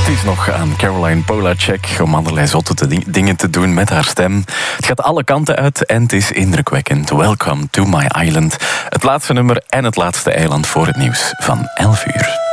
is nog aan Caroline Polacek om allerlei zotte dingen te doen met haar stem. Het gaat alle kanten uit en het is indrukwekkend. Welcome to my island. Het laatste nummer en het laatste eiland voor het nieuws van 11 uur.